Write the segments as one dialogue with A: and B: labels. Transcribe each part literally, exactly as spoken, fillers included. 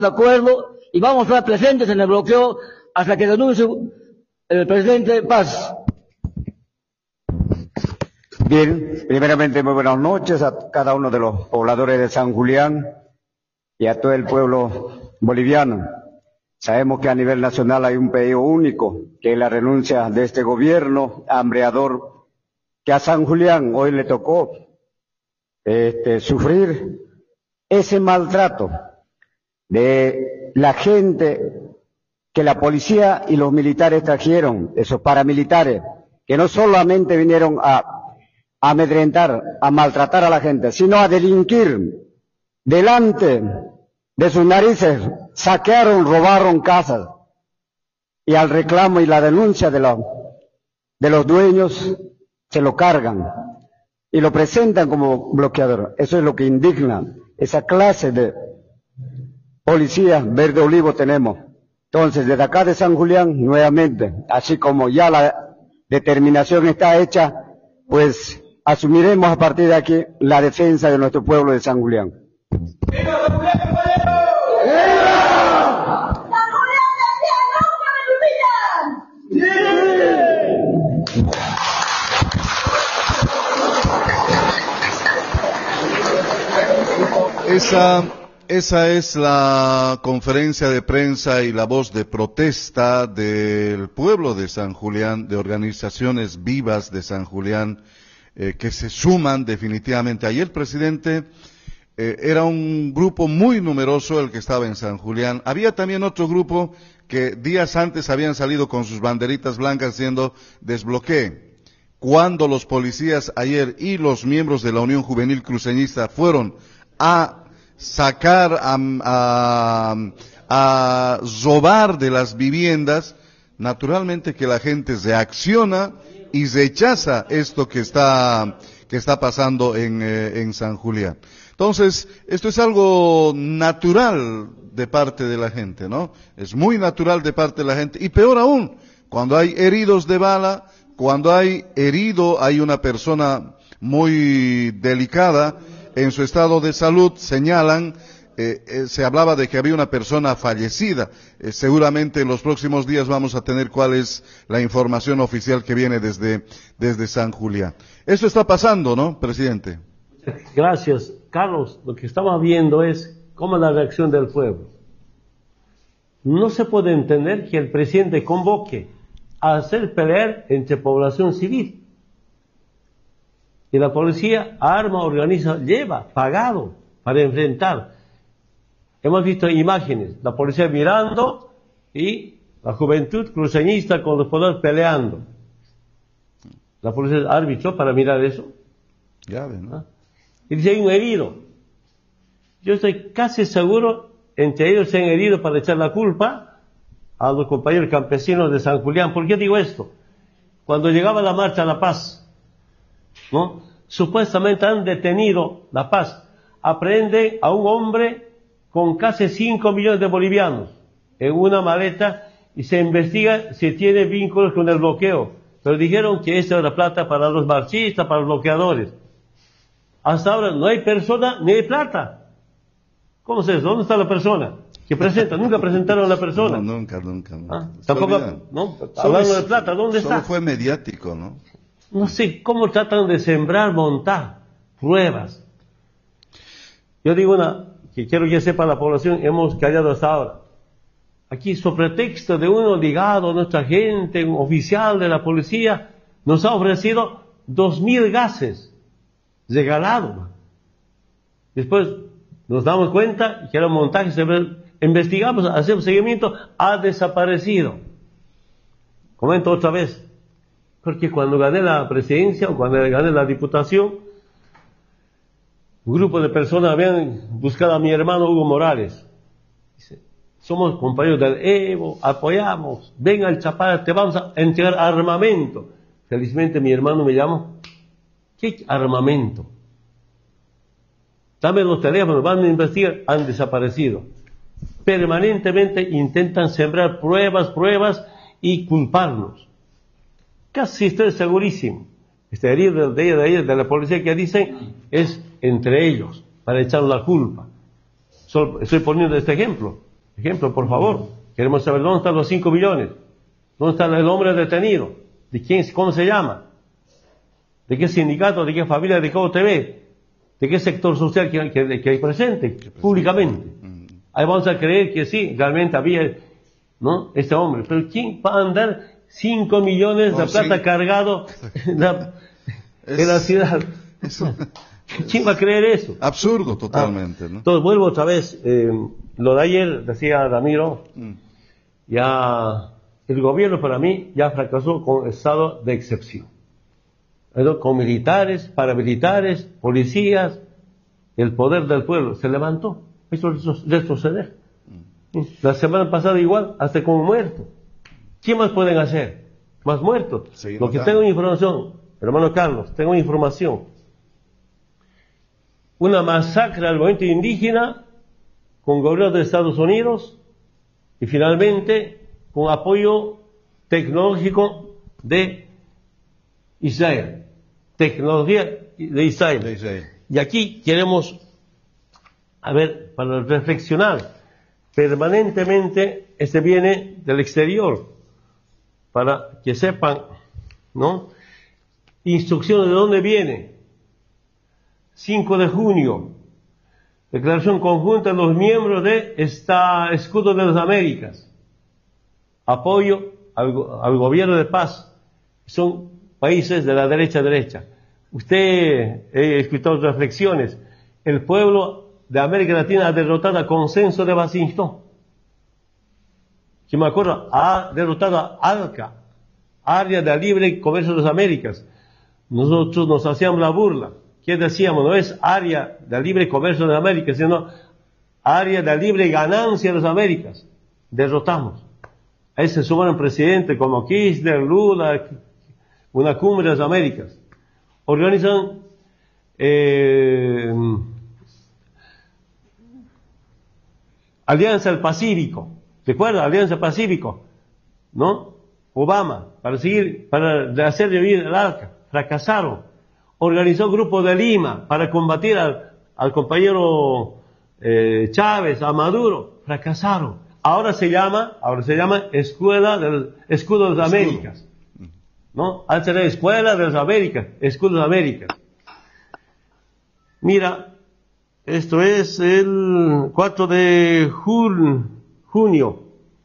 A: de acuerdo y vamos a estar presentes en el bloqueo hasta que denuncie el presidente Paz.
B: Bien, primeramente muy buenas noches a cada uno de los pobladores de San Julián y a todo el pueblo boliviano. Sabemos que a nivel nacional hay un pedido único, que es la renuncia de este gobierno hambreador, que a San Julián hoy le tocó este, sufrir ese maltrato de la gente que la policía y los militares trajeron, esos paramilitares, que no solamente vinieron a, a amedrentar, a maltratar a la gente, sino a delinquir delante de sus narices, saquearon, robaron casas, y al reclamo y la denuncia de los, de los dueños se lo cargan y lo presentan como bloqueador. Eso es lo que indigna. Esa clase de policías verde olivo tenemos. Entonces, desde acá de San Julián, nuevamente, así como ya la determinación está hecha, pues asumiremos a partir de aquí la defensa de nuestro pueblo de San Julián. ¡Viva San Julián, compañero! ¡Viva! ¡San Julián
C: decía, nunca me olvidan! ¡Sí! Esa, esa es la conferencia de prensa y la voz de protesta del pueblo de San Julián, de organizaciones vivas de San Julián, eh, que se suman definitivamente. Ayer, presidente, eh, era un grupo muy numeroso el que estaba en San Julián. Había también otro grupo que días antes habían salido con sus banderitas blancas diciendo desbloquee. Cuando los policías ayer y los miembros de la Unión Juvenil Cruceñista fueron a sacar, a, a, a robar de las viviendas, naturalmente que la gente reacciona y rechaza esto que está, que está pasando en, eh, en San Julián. Entonces, esto es algo natural de parte de la gente, ¿no? Es muy natural de parte de la gente, y peor aún, cuando hay heridos de bala, cuando hay herido, hay una persona muy delicada, en su estado de salud, señalan, eh, eh, se hablaba de que había una persona fallecida. Eh, seguramente en los próximos días vamos a tener cuál es la información oficial que viene desde, desde San Julián. Esto está pasando, ¿no, presidente?
D: Gracias, Carlos. Lo que estamos viendo es cómo la reacción del pueblo. No se puede entender que el presidente convoque a hacer pelear entre población civil. Y la policía arma, organiza, lleva, pagado, para enfrentar. Hemos visto imágenes, la policía mirando y la juventud cruceñista con los poderes peleando. La policía es árbitro para mirar eso.
C: Ya ven, ¿no?
D: ¿Ah? Y dice, hay un herido. Yo estoy casi seguro, entre ellos se han herido para echar la culpa a los compañeros campesinos de San Julián. ¿Por qué digo esto? Cuando llegaba la marcha a la paz, ¿no? Supuestamente han detenido la paz. Aprenden a un hombre con casi cinco millones de bolivianos en una maleta y se investiga si tiene vínculos con el bloqueo. Pero dijeron que esa era plata para los marchistas, para los bloqueadores. Hasta ahora no hay persona ni hay plata. ¿Cómo se dice? ¿Dónde está la persona que presenta? Nunca presentaron a la persona.
C: No, nunca, nunca. No.
D: ¿Ah? Tampoco, ¿no? Hablando de plata, ¿dónde está?
C: Solo fue mediático, ¿no?
D: No sé cómo tratan de sembrar, montar pruebas. Yo digo una, que quiero que sepa la población, hemos callado hasta ahora. Aquí, sobre pretexto de uno ligado a nuestra gente, un oficial de la policía, nos ha ofrecido dos mil gases regalados. Después nos damos cuenta que era un montaje, investigamos, hacemos seguimiento, ha desaparecido. Comento otra vez. Porque cuando gané la presidencia o cuando gané la diputación, un grupo de personas habían buscado a mi hermano Hugo Morales. Dice, somos compañeros del Evo, apoyamos, ven al Chapala, te vamos a entregar armamento. Felizmente mi hermano me llamó, ¿qué armamento? Dame los teléfonos, van a investigar, han desaparecido. Permanentemente intentan sembrar pruebas, pruebas y culparnos. Casi estoy segurísimo. Este herido de ellos, de ellos, de la policía que dicen, es entre ellos, para echar la culpa. Solo estoy poniendo este ejemplo. ejemplo, por favor, queremos saber dónde están los cinco millones, dónde está el hombre detenido, de quién, cómo se llama, de qué sindicato, de qué familia, de qué O T V, de qué sector social que, que, que hay presente, públicamente. Mm. Ahí vamos a creer que sí, realmente había, ¿no?, este hombre. Pero ¿quién va a andar cinco millones de oh, plata sí. cargado en la, es, en la ciudad? Eso, ¿quién va a creer eso?
C: Absurdo totalmente, ah, ¿no?
D: Entonces vuelvo otra vez, eh, lo de ayer, decía Ramiro, mm. ya el gobierno para mí ya fracasó con estado de excepción. Con militares, paramilitares, policías, el poder del pueblo se levantó. Eso es retroceder. Mm. La semana pasada igual, hasta con muertos. ¿Qué más pueden hacer? Más muertos. Sí, Lo que no tengo información, hermano Carlos, tengo información. Una masacre al movimiento indígena con gobierno de Estados Unidos y finalmente con apoyo tecnológico de Israel. Tecnología de Israel.
C: de Israel.
D: Y aquí queremos, a ver, para reflexionar, permanentemente este viene del exterior, para que sepan, ¿no? Instrucciones de dónde viene. cinco de junio, declaración conjunta de los miembros de esta Escudo de las Américas. Apoyo al, al gobierno de paz. Son países de la derecha derecha. Usted, he escuchado reflexiones. El pueblo de América Latina ha derrotado a Consenso de Washington. Si me acuerdo, ha derrotado a ALCA, Área de Libre Comercio de las Américas. Nosotros nos hacíamos la burla. ¿Qué decíamos? No es Área de Libre Comercio de las Américas, sino Área de Libre Ganancia de las Américas. Derrotamos. Ahí se sumaron presidentes como Kirchner, Lula, una cumbre de las Américas. Organizan eh, Alianza del Pacífico. ¿Recuerda? Alianza Pacífico, ¿no? Obama, para seguir, para hacer revivir el ALCA. Fracasaron. Organizó Grupo de Lima para combatir al, al compañero eh, Chávez, a Maduro. Fracasaron. Ahora se llama, ahora se llama Escuela del Escudo de las Américas. ¿No? Antes era Escuela de las Américas, Escudo de las Américas. Mira, esto es el cuatro de junio.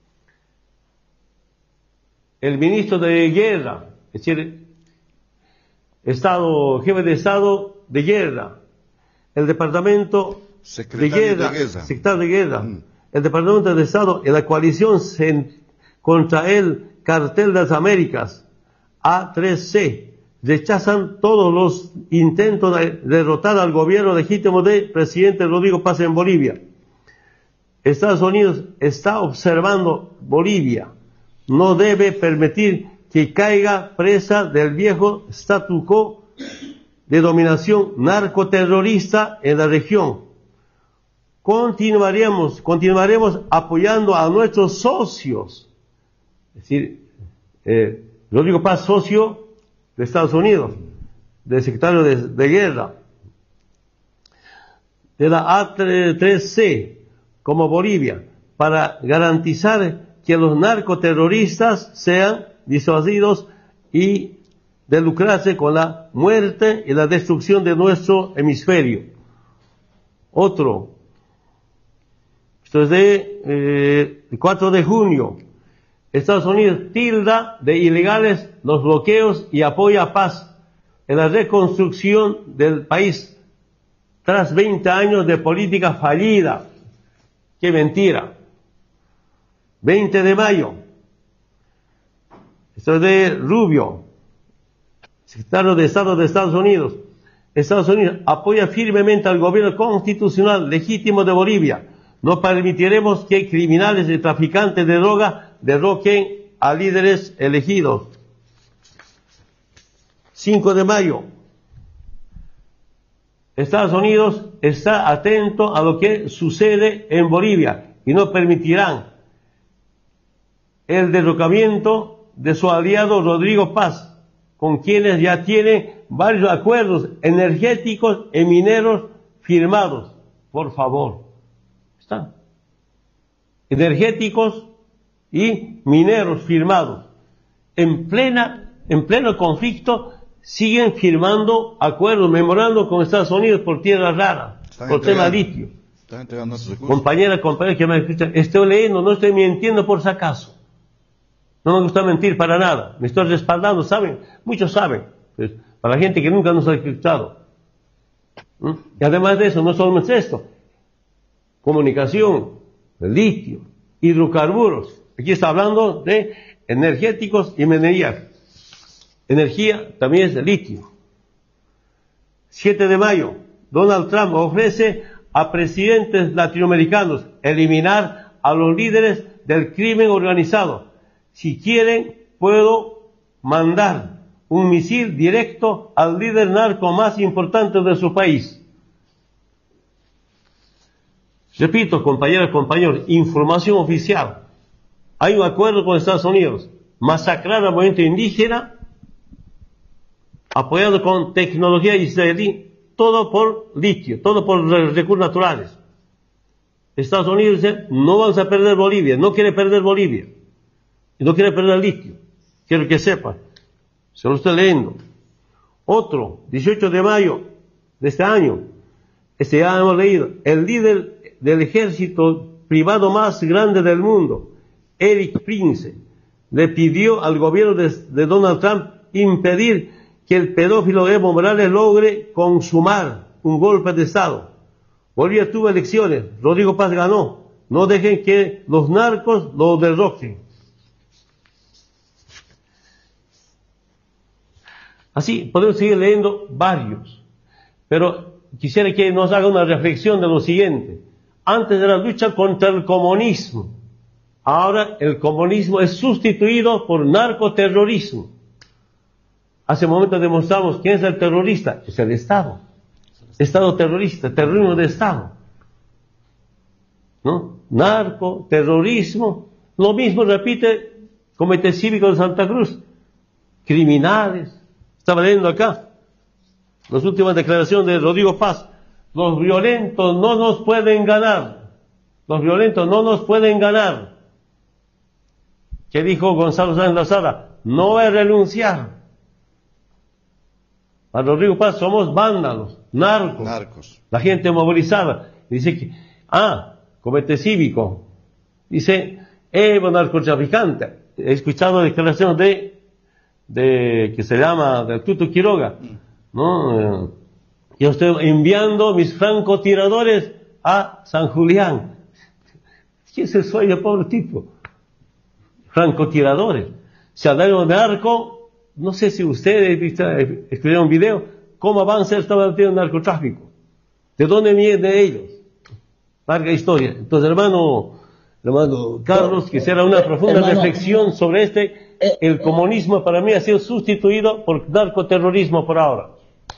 D: El ministro de Guerra, es decir, Estado, jefe de Estado de Guerra, el Departamento de Guerra, de Guerra, secretario de Guerra, mm. el Departamento de Estado y la coalición contra el Cartel de las Américas, A tres C, rechazan todos los intentos de derrotar al gobierno legítimo del presidente Rodrigo Paz en Bolivia. Estados Unidos está observando Bolivia. No debe permitir que caiga presa del viejo statu quo de dominación narcoterrorista en la región. Continuaremos, continuaremos apoyando a nuestros socios. Es decir, eh, Rodrigo Paz, socio de Estados Unidos, del secretario de, de Guerra, de la A tres C, como Bolivia, para garantizar que los narcoterroristas sean disuadidos y de lucrarse con la muerte y la destrucción de nuestro hemisferio. Otro, esto es de eh, el cuatro de junio, Estados Unidos tilda de ilegales los bloqueos y apoya a paz en la reconstrucción del país tras veinte años de política fallida. ¡Qué mentira! veinte de mayo, esto es de Rubio, secretario de Estado de Estados Unidos. Estados Unidos apoya firmemente al gobierno constitucional legítimo de Bolivia. No permitiremos que criminales y traficantes de droga derroquen a líderes elegidos. cinco de mayo. Estados Unidos está atento a lo que sucede en Bolivia y no permitirán el derrocamiento de su aliado Rodrigo Paz, con quienes ya tiene varios acuerdos energéticos y mineros firmados. Por favor. Está. energéticos y mineros firmados. En plena, en pleno conflicto siguen firmando acuerdos, memorando con Estados Unidos por tierra rara, por tema litio.
C: Están entregando sus recursos.
D: Compañera, compañera que me escuchan, estoy leyendo, no estoy mintiendo por si acaso. No me gusta mentir para nada. Me estoy respaldando, ¿saben? Muchos saben. Pues, para la gente que nunca nos ha escuchado. ¿Mm? Y además de eso, no solamente esto. Comunicación, litio, hidrocarburos. Aquí está hablando de energéticos y minería. Energía también es de litio. siete de mayo, Donald Trump ofrece a presidentes latinoamericanos eliminar a los líderes del crimen organizado. Si quieren, puedo mandar un misil directo al líder narco más importante de su país. Repito, compañeras y compañeros, información oficial. Hay un acuerdo con Estados Unidos. Masacrar al movimiento indígena, apoyado con tecnología israelí, todo por litio, todo por recursos naturales. Estados Unidos dice, no vamos a perder Bolivia, no quiere perder Bolivia, y no quiere perder litio. Quiero que sepan, se lo estoy leyendo. Otro, dieciocho de mayo de este año, este ya hemos leído, el líder del ejército privado más grande del mundo, Eric Prince, le pidió al gobierno de, de Donald Trump impedir que el pedófilo Evo Morales logre consumar un golpe de Estado. Bolivia tuvo elecciones, Rodrigo Paz ganó. No dejen que los narcos lo derroquen. Así, podemos seguir leyendo varios. Pero quisiera que nos haga una reflexión de lo siguiente. Antes de la lucha contra el comunismo, ahora el comunismo es sustituido por narcoterrorismo. Hace un momento demostramos quién es el terrorista, es el Estado. Estado terrorista, terrorismo de Estado. ¿No? Narco, terrorismo, lo mismo repite Comité Cívico de Santa Cruz. Criminales. Estaba leyendo acá las últimas declaraciones de Rodrigo Paz. Los violentos no nos pueden ganar. Los violentos no nos pueden ganar. ¿Qué dijo Gonzalo Sáenz Lazara? No es renunciar. A Rodrigo Paz somos vándalos, narcos,
C: Narcos.
D: la gente movilizada. Dice que, ah, Comité Cívico, dice, Evo narcotraficante. He escuchado declaraciones de, de, que se llama, del Tuto Quiroga, ¿no? Yo estoy enviando mis francotiradores a San Julián. ¿Qué es el sueño, pobre tipo? Francotiradores. Si hablamos de narco, no sé si ustedes escribieron un video, cómo avanza esta batalla del narcotráfico. ¿De dónde vienen ellos? Larga historia. Entonces, hermano, hermano Carlos, quisiera una profunda
A: hermano,
D: reflexión sobre este.
A: Eh,
D: El comunismo para mí ha sido sustituido por narcoterrorismo por ahora.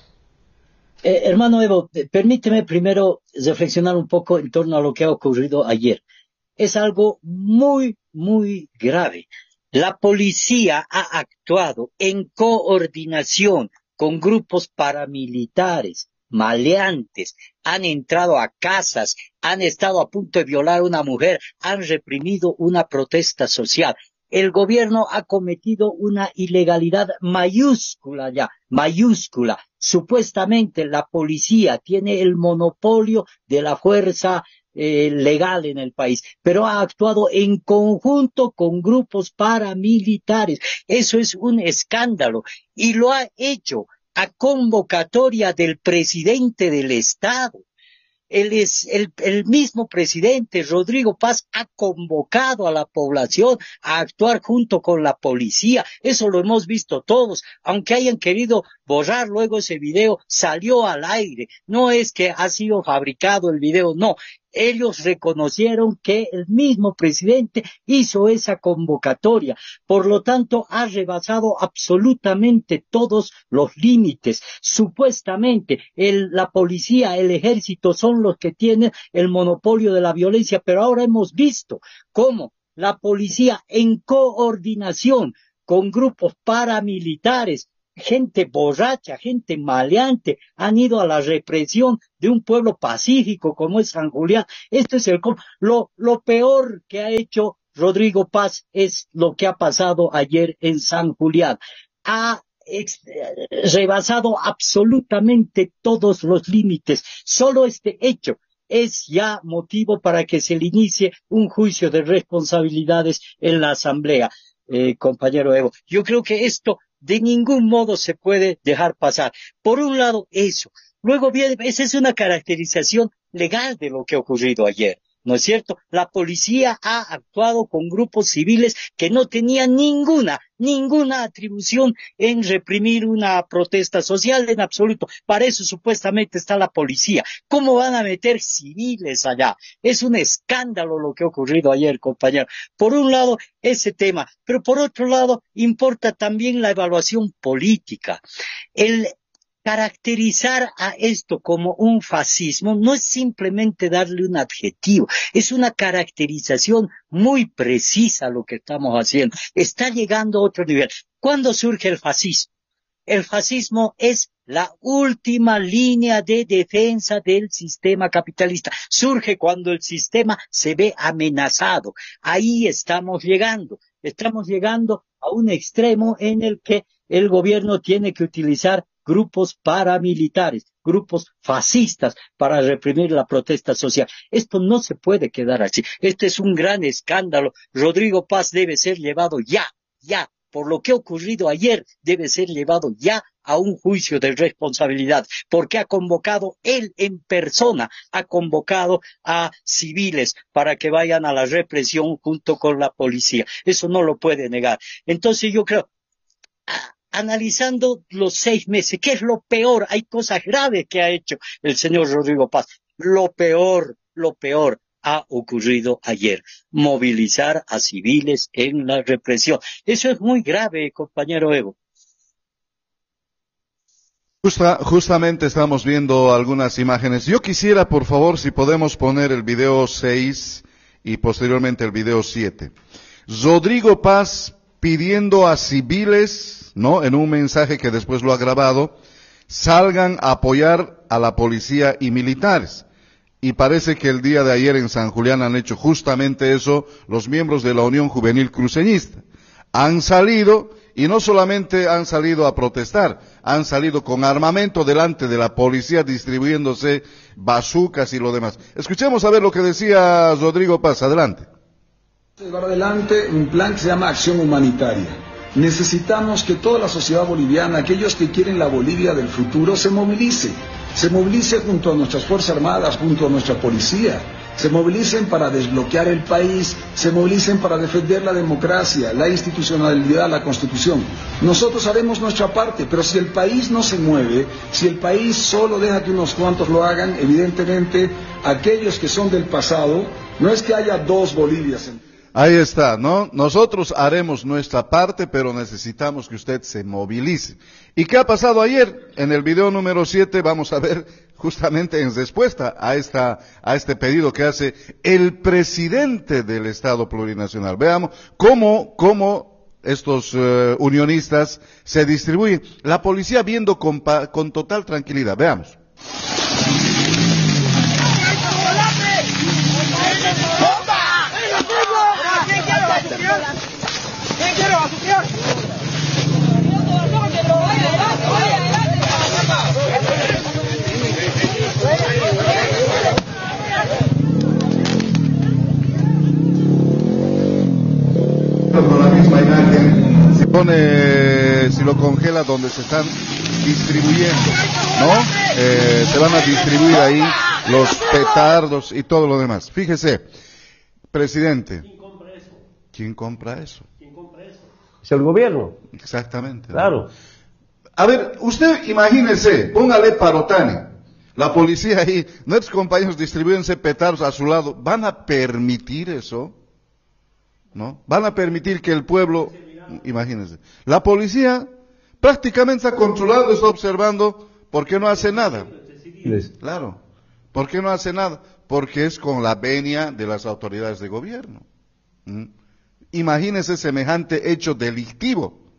A: Eh, hermano Evo, eh, permíteme primero reflexionar un poco en torno a lo que ha ocurrido ayer. Es algo muy, muy grave. La policía ha actuado en coordinación con grupos paramilitares, maleantes, han entrado a casas, han estado a punto de violar a una mujer, han reprimido una protesta social. El gobierno ha cometido una ilegalidad mayúscula ya, mayúscula. Supuestamente la policía tiene el monopolio de la fuerza eh, legal en el país, pero ha actuado en conjunto con grupos paramilitares. Eso es un escándalo y lo ha hecho a convocatoria del presidente del Estado. Él es el, el mismo presidente, Rodrigo Paz, ha convocado a la población a actuar junto con la policía. Eso lo hemos visto todos. Aunque hayan querido borrar luego ese video, salió al aire. No es que ha sido fabricado el video, no. Ellos reconocieron que el mismo presidente hizo esa convocatoria. Por lo tanto, ha rebasado absolutamente todos los límites. Supuestamente, el, la policía, el ejército son los que tienen el monopolio de la violencia, pero ahora hemos visto cómo la policía, en coordinación con grupos paramilitares, gente borracha, gente maleante, han ido a la represión de un pueblo pacífico como es San Julián. Esto es el, lo, lo peor que ha hecho Rodrigo Paz es lo que ha pasado ayer en San Julián. Ha ex, rebasado absolutamente todos los límites. Solo este hecho es ya motivo para que se le inicie un juicio de responsabilidades en la Asamblea, eh, compañero Evo. Yo creo que esto de ningún modo se puede dejar pasar. Por un lado, eso. Luego viene, esa es una caracterización legal de lo que ha ocurrido ayer, ¿no es cierto? La policía ha actuado con grupos civiles que no tenían ninguna, ninguna atribución en reprimir una protesta social en absoluto. Para eso supuestamente está la policía. ¿Cómo van a meter civiles allá? Es un escándalo lo que ha ocurrido ayer, compañero. Por un lado, ese tema, pero por otro lado, importa también la evaluación política. El caracterizar a esto como un fascismo no es simplemente darle un adjetivo, es una caracterización muy precisa a lo que estamos haciendo. Está llegando a otro nivel. ¿Cuándo surge el fascismo? El fascismo es la última línea de defensa del sistema capitalista. Surge cuando el sistema se ve amenazado. Ahí estamos llegando. Estamos llegando a un extremo en el que el gobierno tiene que utilizar grupos paramilitares, grupos fascistas para reprimir la protesta social. Esto no se puede quedar así. Este es un gran escándalo. Rodrigo Paz debe ser llevado ya, ya. Por lo que ha ocurrido ayer, debe ser llevado ya a un juicio de responsabilidad, porque ha convocado él en persona, ha convocado a civiles para que vayan a la represión junto con la policía. Eso no lo puede negar. Entonces yo creo, analizando los seis meses, ¿qué es lo peor? Hay cosas graves que ha hecho el señor Rodrigo Paz. Lo peor, lo peor ha ocurrido ayer. Movilizar a civiles en la represión. Eso es muy grave, compañero Evo.
C: Justa, justamente estamos viendo algunas imágenes. Yo quisiera, por favor, si podemos poner el video seis y posteriormente el video siete. Rodrigo Paz pidiendo a civiles, ¿no?, en un mensaje que después lo ha grabado, salgan a apoyar a la policía y militares. Y parece que el día de ayer en San Julián han hecho justamente eso los miembros de la Unión Juvenil Cruceñista. Han salido, y no solamente han salido a protestar, han salido con armamento delante de la policía distribuyéndose bazucas y lo demás. Escuchemos a ver lo que decía Rodrigo Paz. Adelante.
E: Llevar adelante un plan que se llama Acción Humanitaria. Necesitamos que toda la sociedad boliviana, aquellos que quieren la Bolivia del futuro, se movilice. Se movilice junto a nuestras Fuerzas Armadas, junto a nuestra policía. Se movilicen para desbloquear el país, se movilicen para defender la democracia, la institucionalidad, la Constitución. Nosotros haremos nuestra parte, pero si el país no se mueve, si el país solo deja que unos cuantos lo hagan, evidentemente aquellos que son del pasado, no es que haya dos Bolivias en...
C: Ahí está, ¿no? Nosotros haremos nuestra parte, pero necesitamos que usted se movilice. ¿Y qué ha pasado ayer? En el video número siete vamos a ver justamente en respuesta a esta, a este pedido que hace el presidente del Estado Plurinacional. Veamos cómo, cómo estos uh, unionistas se distribuyen. La policía viendo con, con total tranquilidad. Veamos. Con la misma imagen se pone, si lo congela donde se están distribuyendo, ¿no? Eh, se van a distribuir ahí los petardos y todo lo demás. Fíjese, presidente.
D: ¿Quién compra eso?
C: ¿Quién compra eso?
D: ¿Quién compra eso? Es el gobierno.
C: Exactamente.
D: Claro.
C: ¿No? A ver, usted imagínese, póngale Parotani, la policía ahí, nuestros compañeros distribúyense petardos a su lado, ¿van a permitir eso? ¿No? ¿Van a permitir que el pueblo, imagínense, la policía prácticamente está controlando, está observando, ¿por qué no hace nada? Claro, ¿por qué no hace nada? Porque es con la venia de las autoridades de gobierno. ¿Mm? Imagínense semejante hecho delictivo.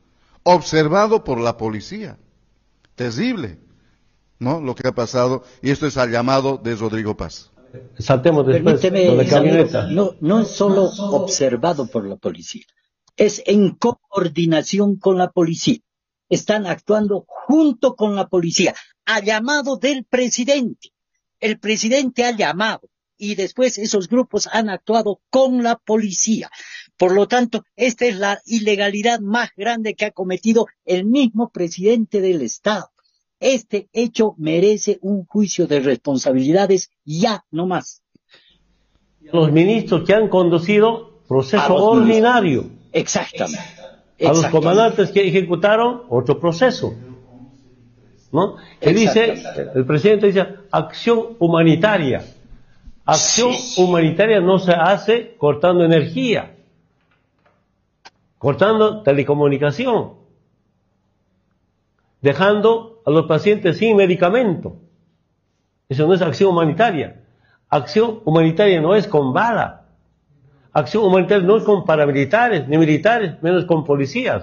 C: observado por la policía. Terrible, ¿no? Lo que ha pasado, y esto es al llamado de Rodrigo Paz.
D: Saltemos después
A: Permíteme,
D: con la camioneta.
A: Samir, no, no es solo observado por la policía, es en coordinación con la policía. Están actuando junto con la policía, a llamado del presidente. El presidente ha llamado y después esos grupos han actuado con la policía. Por lo tanto, esta es la ilegalidad más grande que ha cometido el mismo presidente del Estado. Este hecho merece un juicio de responsabilidades ya, no más.
D: Los ministros que han conducido proceso ordinario.
A: Exactamente.
D: A los comandantes que ejecutaron otro proceso. ¿No? Que dice, el presidente dice, acción humanitaria. Acción sí. humanitaria no se hace cortando energía, cortando telecomunicación, dejando a los pacientes sin medicamento. Eso no es acción humanitaria. Acción humanitaria no es con bala. Acción humanitaria no es con paramilitares, ni militares, menos con policías.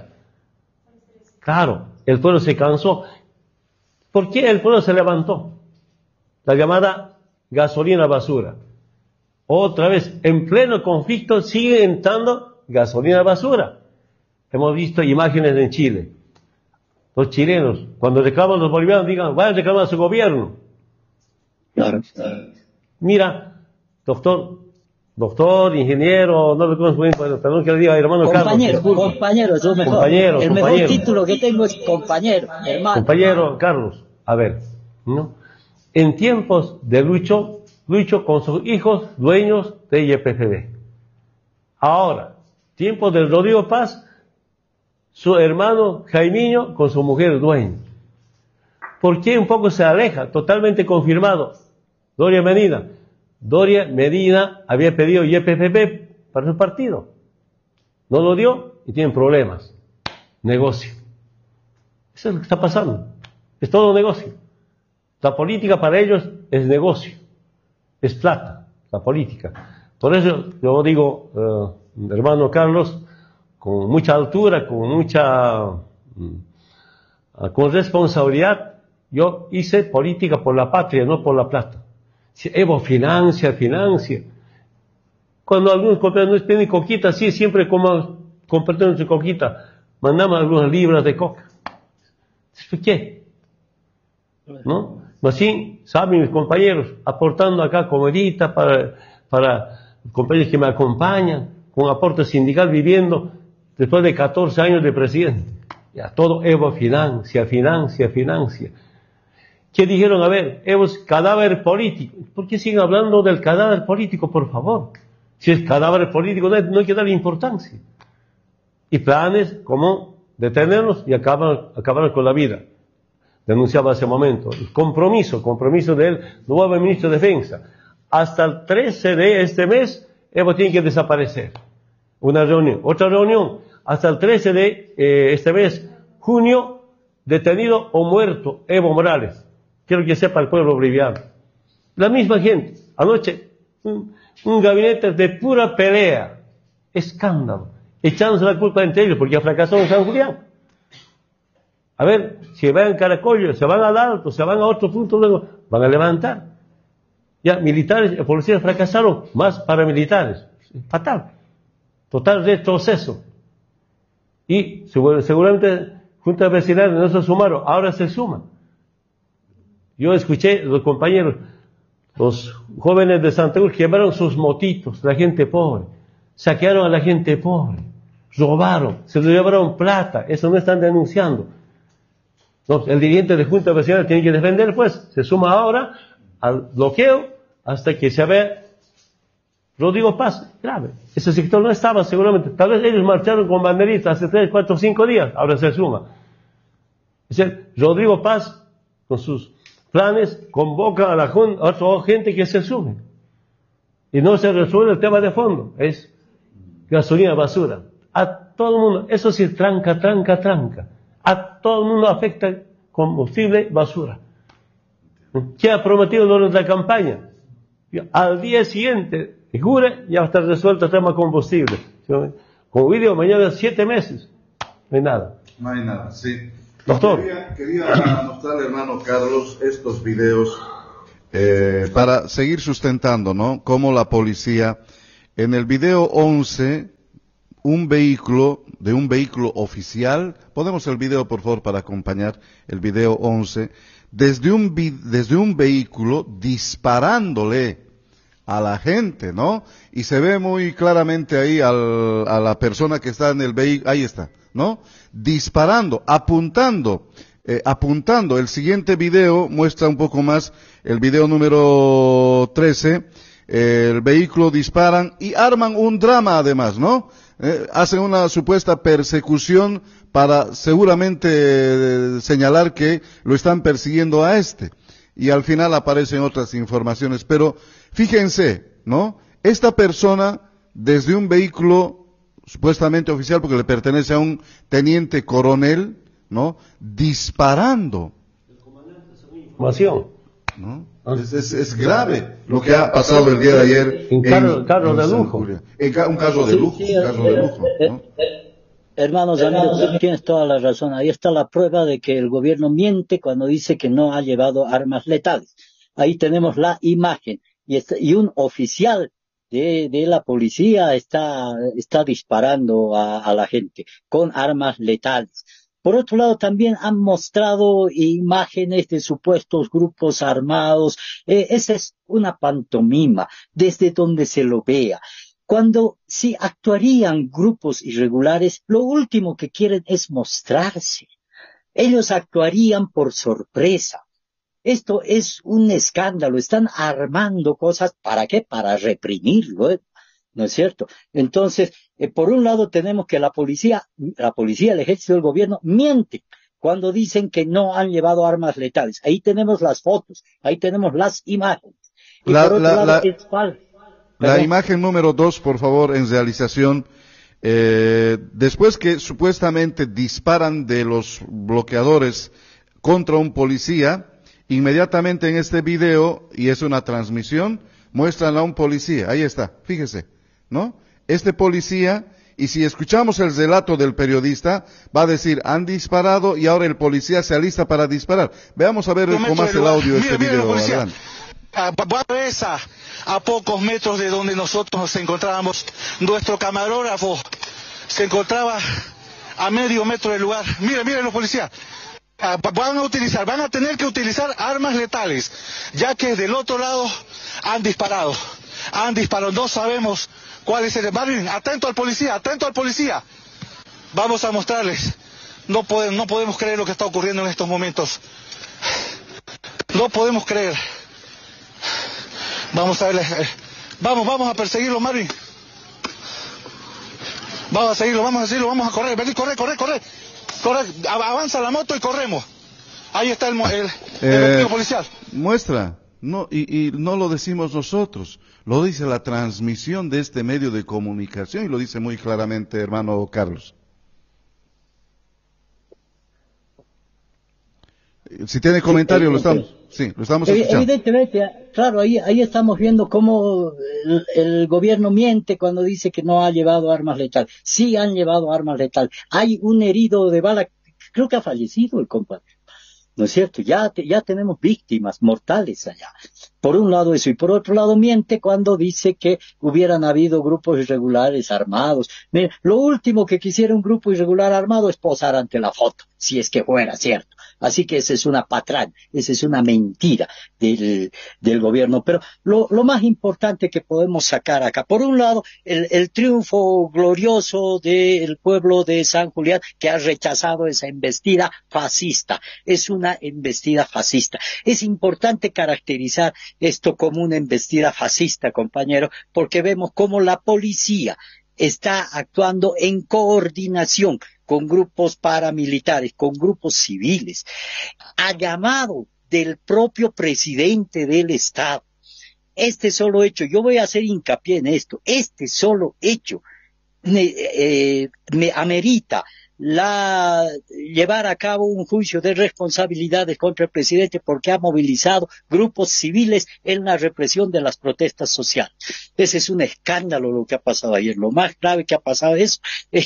D: Claro, el pueblo se cansó. ¿Por qué el pueblo se levantó? La llamada gasolina basura. Otra vez, en pleno conflicto sigue entrando gasolina basura. Hemos visto imágenes en Chile. Los chilenos, cuando reclaman los bolivianos, digan, vayan a reclamar a su gobierno.
A: Claro.
D: Mira, doctor, doctor, ingeniero, no lo conozco bien, perdón que le diga, hermano
A: compañero,
D: Carlos.
A: Compañero, eso es mejor.
D: Compañero,
A: el
D: compañero.
A: mejor título que tengo es compañero, hermano.
D: Compañero Carlos, a ver, ¿no? En tiempos de Lucho, Lucho con sus hijos dueños de Y P F B. Ahora, tiempos de Rodrigo Paz, su hermano Jaimiño con su mujer dueño. ¿Por qué un poco se aleja? Totalmente confirmado. Doria Medina. Doria Medina había pedido Y P F B para su partido. No lo dio y tienen problemas. Negocio. Eso es lo que está pasando. Es todo negocio. La política para ellos es negocio. Es plata, la política. Por eso yo digo, eh, hermano Carlos, con mucha altura, con mucha, uh, con responsabilidad, yo hice política por la patria, no por la plata. Si Evo financia, financia. Cuando algunos compañeros nos piden coquita, sí, siempre como compartimos su coquita, mandamos algunas libras de coca. ¿Por qué? ¿No? Así, saben mis compañeros, aportando acá comidita para, para los compañeros que me acompañan, con aporte sindical viviendo después de catorce años de presidente. Ya, todo Evo financia, financia, financia. ¿Qué dijeron? A ver, Evo es cadáver político. ¿Por qué siguen hablando del cadáver político, por favor? Si es cadáver político, no hay, no hay que darle importancia. Y planes como detenernos y acabar, acabar con la vida. Denunciaba hace un momento. El compromiso, compromiso del nuevo ministro de Defensa. Hasta el trece de este mes, Evo tiene que desaparecer. Una reunión. Otra reunión. Hasta el trece de eh, este mes, junio, detenido o muerto Evo Morales. Quiero que sepa el pueblo boliviano. La misma gente. Anoche, un, un gabinete de pura pelea. Escándalo. Echándose la culpa entre ellos porque ha fracasado en San Julián. A ver, si van a Caracollo, se van al Alto, se van a otro punto, luego van a levantar. Ya, militares, policías fracasaron, más paramilitares. Fatal. Total retroceso. Y seguramente juntas vecinales no se sumaron, ahora se suman. Yo escuché los compañeros, los jóvenes de Santa Cruz quemaron sus motitos, la gente pobre, saquearon a la gente pobre, robaron, se lo llevaron plata, eso no están denunciando. No, el dirigente de Junta Vecinal tiene que defender, pues, se suma ahora al bloqueo hasta que se vea Rodrigo Paz. Grave. Ese sector no estaba seguramente. Tal vez ellos marcharon con banderitas hace tres, cuatro, cinco días. Ahora se suma. Es decir, Rodrigo Paz, con sus planes, convoca a la junta, a otra gente que se sume. Y no se resuelve el tema de fondo. Es gasolina basura. A todo el mundo. Eso sí, tranca, tranca, tranca. A todo el mundo afecta combustible basura. ¿Qué ha prometido durante la campaña? Al día siguiente, jure, ya está resuelto el tema combustible. Como vídeo, mañana siete meses. No hay nada.
C: No hay nada, sí.
D: Doctor.
C: Quería, quería mostrarle, hermano Carlos, estos videos eh, para seguir sustentando, ¿no? Cómo la policía, en el video once, un vehículo, de un vehículo oficial, ponemos el video por favor para acompañar el video once, desde un, desde un vehículo disparándole a la gente, ¿no? Y se ve muy claramente ahí al, a la persona que está en el vehículo, ahí está, ¿no? Disparando, apuntando, eh, apuntando. El siguiente video muestra un poco más, el video número trece, eh, el vehículo disparan y arman un drama además, ¿no? Eh, hacen una supuesta persecución para seguramente eh, señalar que lo están persiguiendo a este. Y al final aparecen otras informaciones. Pero fíjense, ¿no? Esta persona, desde un vehículo supuestamente oficial, porque le pertenece a un teniente coronel, ¿no? Disparando.
D: Información.
C: ¿No? Es, es, es grave lo que ha pasado el día de ayer.
D: Un carro,
C: en,
D: carro
C: en
D: de
C: San
D: lujo.
C: Julián. En ca- un carro de lujo, un carro de lujo, ¿no?
A: Hermanos, amigos, tú tienes toda la razón. Ahí está la prueba de que el gobierno miente cuando dice que no ha llevado armas letales. Ahí tenemos la imagen. Y, está, y un oficial de, de la policía está, está disparando a, a la gente con armas letales. Por otro lado, también han mostrado imágenes de supuestos grupos armados. Eh, esa es una pantomima, desde donde se lo vea. Cuando si actuarían grupos irregulares, lo último que quieren es mostrarse. Ellos actuarían por sorpresa. Esto es un escándalo. Están armando cosas. ¿Para qué? Para reprimirlo, ¿eh? ¿No es cierto? Entonces, eh, por un lado tenemos que la policía, la policía, el ejército del gobierno miente cuando dicen que no han llevado armas letales. Ahí tenemos las fotos, ahí tenemos las imágenes. Y
C: La-
A: por otro
C: la-
A: lado
C: la-
A: es falso.
C: La
A: Perdón.
C: imagen número dos, por favor, en realización. Eh, después que supuestamente disparan de los bloqueadores contra un policía, inmediatamente en este video, y es una transmisión, muestran a un policía. Ahí está, fíjese, ¿no? Este policía, y si escuchamos el relato del periodista, va a decir, han disparado y ahora el policía se alista para disparar. Veamos a ver con más el audio de este
F: Mire, mire,
C: video.
F: policía.
C: Adelante.
F: A, a, a pocos metros de donde nosotros nos encontrábamos, nuestro camarógrafo se encontraba a medio metro del lugar. Mire, mire los policías. Ah, van a utilizar, van a tener que utilizar armas letales, ya que del otro lado han disparado. Han disparado, no sabemos cuál es el... Marvin, atento al policía, atento al policía. Vamos a mostrarles. No podemos, no podemos creer lo que está ocurriendo en estos momentos. No podemos creer. Vamos a ver, eh, vamos, vamos a perseguirlo, Marvin. Vamos a seguirlo, vamos a seguirlo, vamos a correr, vení, corre, corre, corre, corre, avanza la moto y corremos. Ahí está el, el, el
C: Eh,
F: objetivo policial.
C: Muestra, no, y, y no lo decimos nosotros, lo dice la transmisión de este medio de comunicación y lo dice muy claramente, hermano Carlos. Si tiene comentario, lo estamos, sí, lo estamos escuchando.
A: Evidentemente, claro, ahí, ahí estamos viendo cómo el, el gobierno miente cuando dice que no ha llevado armas letales. Sí han llevado armas letales. Hay un herido de bala, creo que ha fallecido el compadre. ¿No es cierto? Ya, ya tenemos víctimas mortales allá. Por un lado eso, y por otro lado miente cuando dice que hubieran habido grupos irregulares armados. Miren, lo último que quisiera un grupo irregular armado es posar ante la foto, si es que fuera cierto. Así que esa es una patraña, esa es una mentira del, del gobierno. Pero lo, lo más importante que podemos sacar acá, por un lado, el, el triunfo glorioso del pueblo de San Julián, que ha rechazado esa embestida fascista. Es una embestida fascista. Es importante caracterizar esto como una embestida fascista, compañero, porque vemos cómo la policía está actuando en coordinación con grupos paramilitares, con grupos civiles, a llamado del propio presidente del Estado. Este solo hecho, yo voy a hacer hincapié en esto, este solo hecho me, eh, me amerita la llevar a cabo un juicio de responsabilidades contra el presidente porque ha movilizado grupos civiles en la represión de las protestas sociales. Ese es un escándalo lo que ha pasado ayer. Lo más grave que ha pasado es, es que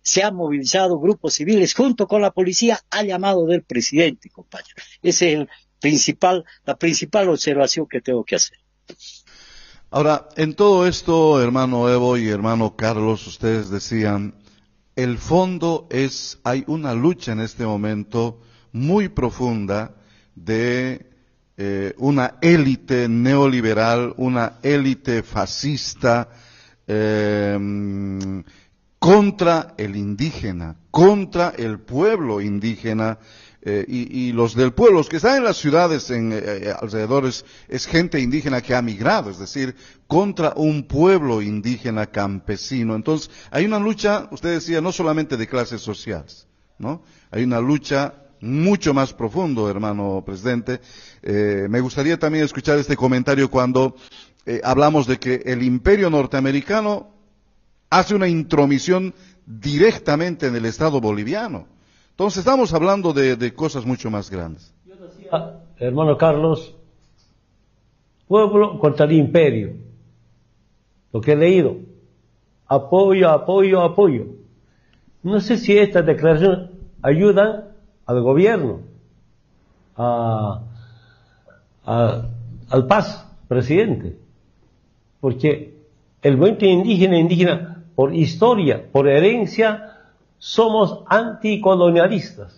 A: se han movilizado grupos civiles junto con la policía a llamado del presidente, compañero. Esa es el principal, la principal observación que tengo que hacer.
C: Ahora, en todo esto, hermano Evo y hermano Carlos, ustedes decían, el fondo es, hay una lucha en este momento muy profunda de eh, una élite neoliberal, una élite fascista, eh, contra el indígena, contra el pueblo indígena, eh, y, y los del pueblo, los que están en las ciudades en eh, alrededores, es gente indígena que ha migrado, es decir, contra un pueblo indígena campesino. Entonces, hay una lucha, usted decía, no solamente de clases sociales, ¿no? Hay una lucha mucho más profundo, hermano presidente. Eh, me gustaría también escuchar este comentario cuando eh, hablamos de que el imperio norteamericano hace una intromisión directamente en el Estado boliviano. Entonces estamos hablando de, de cosas mucho más grandes.
D: Yo decía, hermano Carlos, pueblo contra el imperio. Lo que he leído, apoyo, apoyo, apoyo. No sé si esta declaración ayuda al gobierno, a, a, al Paz, presidente, porque el movimiento indígena, indígena, por historia, por herencia, somos anticolonialistas.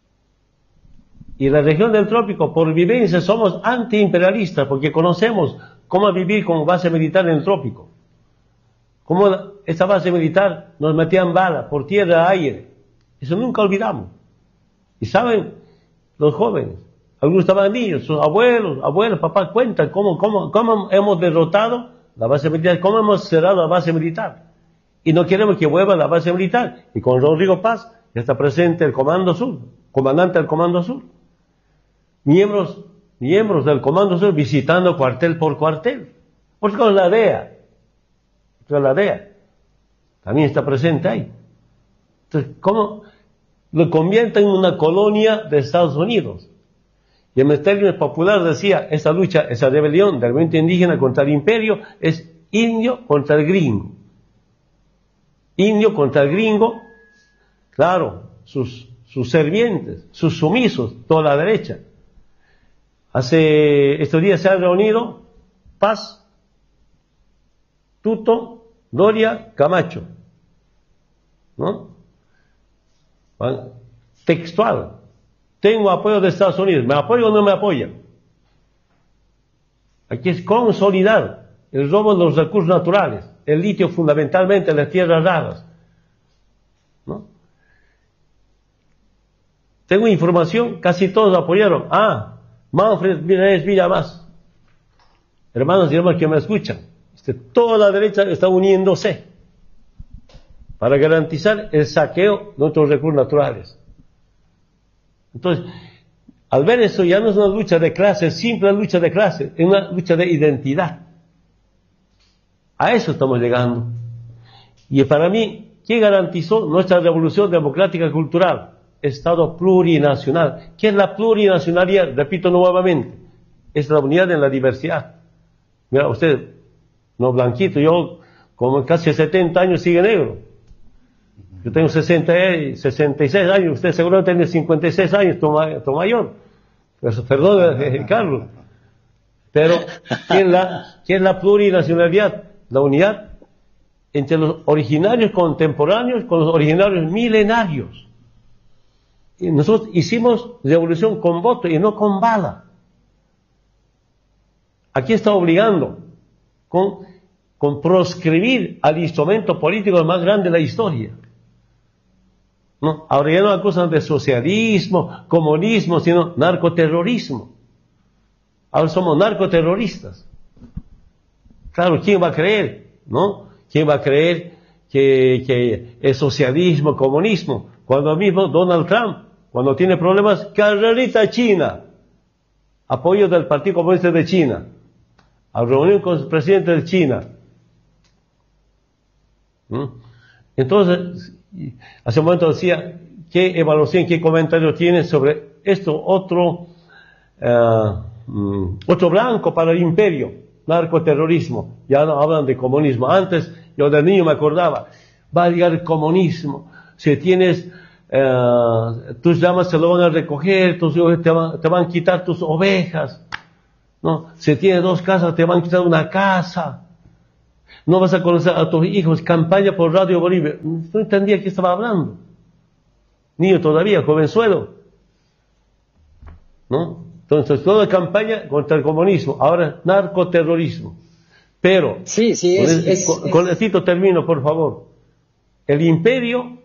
D: Y la región del trópico, por vivencia, somos antiimperialistas, porque conocemos cómo vivir con base militar en el trópico. Cómo esta base militar nos metían balas por tierra, aire. Eso nunca olvidamos. Y saben, los jóvenes, algunos estaban niños, sus abuelos, abuelos, papás, cuentan cómo, cómo, cómo hemos derrotado la base militar, cómo hemos cerrado la base militar. Y no queremos que vuelva la base militar. Y con Rodrigo Paz ya está presente el Comando Sur, comandante del Comando Sur. Miembros, miembros del Comando Sur visitando cuartel por cuartel. Porque con la D E A, con la D E A, también está presente ahí. Entonces, ¿cómo lo convierten en una colonia de Estados Unidos? Y en términos populares decía, esa lucha, esa rebelión del movimiento indígena contra el imperio es indio contra el gringo. Indio contra el gringo, claro, sus, sus servientes, sus sumisos, toda la derecha. Hace estos días se han reunido Paz, Tuto, Doria, Camacho, ¿no? Textual. Tengo apoyo de Estados Unidos. ¿Me apoya o no me apoya? Aquí es consolidar el robo de los recursos naturales, el litio fundamentalmente en las tierras raras, ¿no? Tengo información, casi todos apoyaron. Ah, Manfred Mireles Villamás. Hermanos y hermanas que me escuchan, toda la derecha está uniéndose para garantizar el saqueo de nuestros recursos naturales. Entonces, al ver eso ya no es una lucha de clases, simple lucha de clases, es una lucha de identidad. A eso estamos llegando. Y para mí, ¿qué garantizó nuestra revolución democrática cultural? Estado plurinacional. ¿Qué es la plurinacionalidad? Repito nuevamente, es la unidad en la diversidad. Mira, usted, no blanquito, yo como casi setenta años sigue negro. Yo tengo sesenta, sesenta y seis años, usted seguro tiene cincuenta y seis años, tu, tu mayor. Perdón, eh, Carlos. Pero, ¿qué es la, qué es la plurinacionalidad? La unidad entre los originarios contemporáneos con los originarios milenarios. Y nosotros hicimos revolución con voto y no con bala. Aquí está obligando con, con proscribir al instrumento político más grande de la historia. ¿No? Ahora ya no acusan de socialismo, comunismo, sino narcoterrorismo. Ahora somos narcoterroristas. Claro, ¿quién va a creer? ¿No? ¿Quién va a creer que, que es socialismo, comunismo? Cuando mismo Donald Trump, cuando tiene problemas, carrerita China, apoyo del Partido Comunista de China, a reunión con el presidente de China. ¿No? Entonces, hace un momento decía, ¿qué evaluación, qué comentario tiene sobre esto? Otro, uh, um, otro blanco para el imperio, narcoterrorismo. Ya no hablan de comunismo. Antes, yo de niño me acordaba, va a llegar el comunismo, Si tienes eh, tus llamas se lo van a recoger, tus hijos te van, te van a quitar tus ovejas, ¿no? Si tienes dos casas te van a quitar una casa. No vas a conocer a tus hijos. Campaña por Radio Bolivia. No entendía qué estaba hablando. Niño todavía, jovenzuelo, ¿no? Entonces, toda campaña contra el comunismo, ahora narcoterrorismo. Pero,
A: sí, sí,
D: con,
A: es,
D: el,
A: es,
D: con,
A: es,
D: con esto termino, por favor. El imperio